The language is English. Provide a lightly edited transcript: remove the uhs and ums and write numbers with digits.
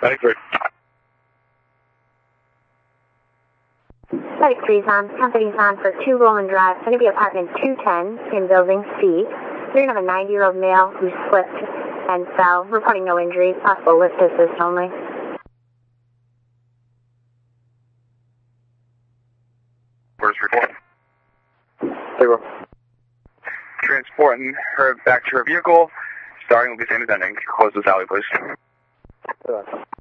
Medic 3. Medic 3's on. Company's on for 2 Roland Drive. It's going to be apartment 210 in building C. We're going to have a 90-year-old male who slipped and fell. Reporting no injuries. Possible lift assist only. Where's report? Zero. Transporting her back to her vehicle. Starting will be same as ending. Close this alley, please. Zero.